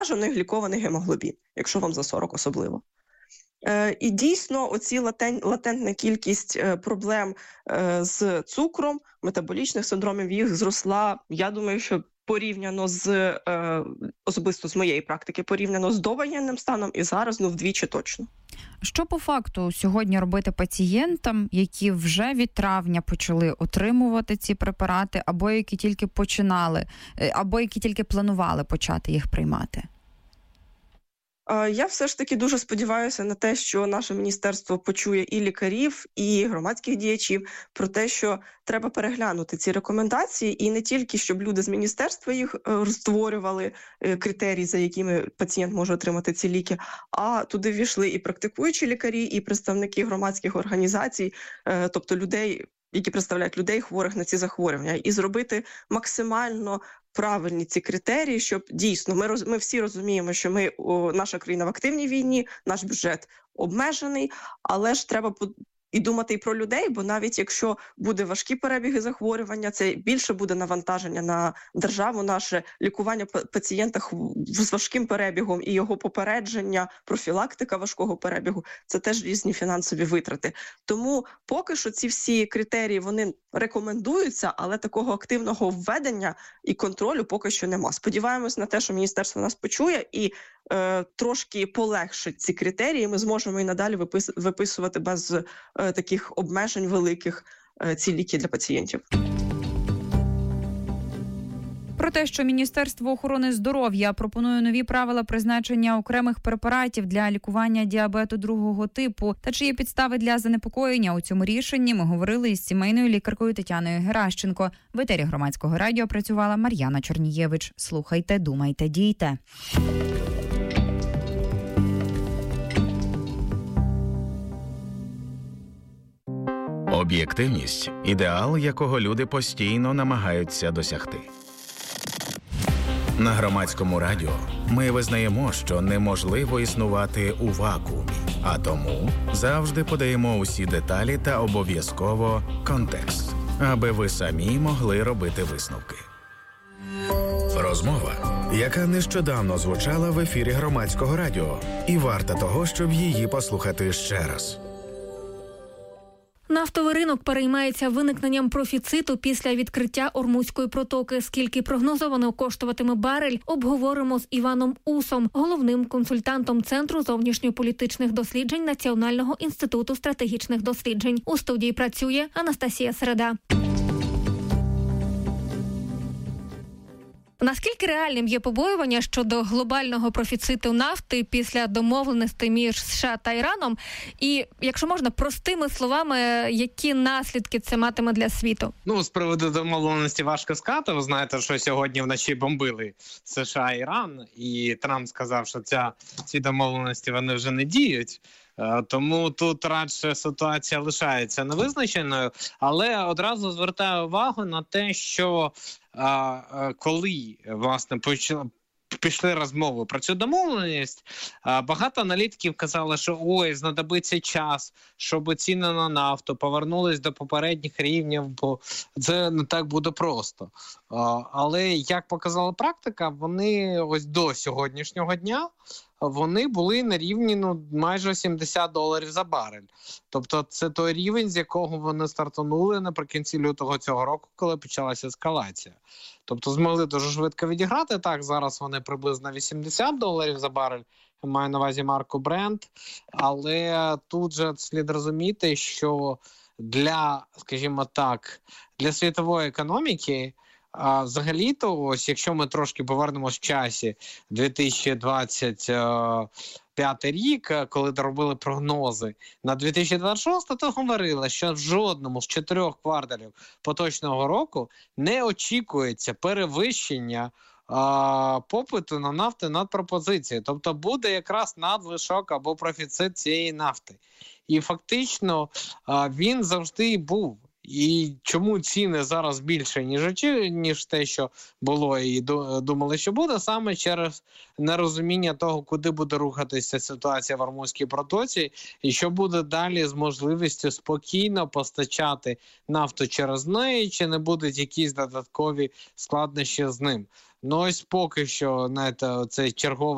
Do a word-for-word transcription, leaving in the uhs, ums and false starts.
знижений глікований гемоглобін, якщо вам за сорок особливо. Е, і дійсно, оці латен, латентна кількість е, проблем е, з цукром, метаболічних синдромів, їх зросла, я думаю, що порівняно з, е, особисто з моєї практики, порівняно з довоєнним станом і зараз, ну, вдвічі точно. Що по факту сьогодні робити пацієнтам, які вже від травня почали отримувати ці препарати, або які тільки починали, або які тільки планували почати їх приймати? Я все ж таки дуже сподіваюся на те, що наше міністерство почує і лікарів, і громадських діячів про те, що треба переглянути ці рекомендації, і не тільки, щоб люди з міністерства їх створювали, критерії, за якими пацієнт може отримати ці ліки, а туди ввійшли і практикуючі лікарі, і представники громадських організацій, тобто людей, які представляють людей, хворих на ці захворювання, і зробити максимально правильні ці критерії, щоб дійсно, ми, роз, ми всі розуміємо, що ми, о, наша країна в активній війні, наш бюджет обмежений, але ж треба і думати і про людей, бо навіть якщо буде важкі перебіги захворювання, це більше буде навантаження на державу, наше лікування пацієнта з важким перебігом і його попередження, профілактика важкого перебігу – це теж різні фінансові витрати. Тому поки що ці всі критерії, вони рекомендуються, але такого активного введення і контролю поки що нема. Сподіваємось на те, що міністерство нас почує і е, трошки полегшить ці критерії, ми зможемо і надалі випис, виписувати без е, таких обмежень великих е, ці ліки для пацієнтів. Про те, що Міністерство охорони здоров'я пропонує нові правила призначення окремих препаратів для лікування діабету другого типу та чи є підстави для занепокоєння у цьому рішенні, ми говорили із сімейною лікаркою Тетяною Геращенко. В етері Громадського радіо працювала Мар'яна Чорнієвич. Слухайте, думайте, дійте. Об'єктивність – ідеал, якого люди постійно намагаються досягти. На Громадському радіо ми визнаємо, що неможливо існувати у вакуумі, а тому завжди подаємо усі деталі та обов'язково контекст, аби ви самі могли робити висновки. Розмова, яка нещодавно звучала в ефірі Громадського радіо, і варта того, щоб її послухати ще раз. Нафтовий ринок переймається виникненням профіциту після відкриття Ормузької протоки. Скільки прогнозовано коштуватиме барель, обговоримо з Іваном Усом, головним консультантом Центру зовнішньополітичних досліджень Національного інституту стратегічних досліджень. У студії працює Анастасія Середа. Наскільки реальним є побоювання щодо глобального профіциту нафти після домовленостей між США та Іраном? І, якщо можна, простими словами, які наслідки це матиме для світу? Ну, з приводу домовленості важко сказати. Ви знаєте, що сьогодні вночі бомбили США і Іран, і Трамп сказав, що ця, ці домовленості вони вже не діють. Тому тут радше ситуація лишається невизначеною, але одразу звертаю увагу на те, що а, коли, власне, почали пішли розмови про цю домовленість, багато аналітиків казали, що ой, знадобиться час, щоб ціни на нафту повернулись до попередніх рівнів, бо це не так буде просто. Але, як показала практика, вони ось до сьогоднішнього дня вони були на рівні ну, майже сімдесят доларів за барель. Тобто це той рівень, з якого вони стартанули наприкінці лютого цього року, коли почалася ескалація. Тобто змогли дуже швидко відіграти. Так, зараз вони приблизно вісімдесят доларів за барель. Я маю на увазі марку Brent. Але тут же слід розуміти, що для, скажімо так, для світової економіки, а взагалі-то, ось якщо ми трошки повернемось в часі, дві тисячі двадцять п'ятий рік, коли робили прогнози на дві тисячі двадцять шостий, то говорили, що в жодному з чотирьох кварталів поточного року не очікується перевищення а, попиту на нафти над пропозицією. Тобто буде якраз надлишок або профіцит цієї нафти. І фактично а, він завжди був. І чому ціни зараз більше, ніж, ніж те, що було і думали, що буде, саме через нерозуміння того, куди буде рухатися ситуація в Ормузькій протоці, і що буде далі з можливістю спокійно постачати нафту через неї, чи не будуть якісь додаткові складнощі з ним. Ну ось поки що, знаєте, цей черговий